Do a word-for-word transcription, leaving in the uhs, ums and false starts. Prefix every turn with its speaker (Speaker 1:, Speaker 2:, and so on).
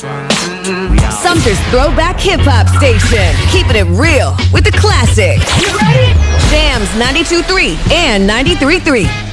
Speaker 1: Sumter's throwback hip-hop station. Keeping it real with the classics. You ready? Jams ninety-two point three and ninety-three point three.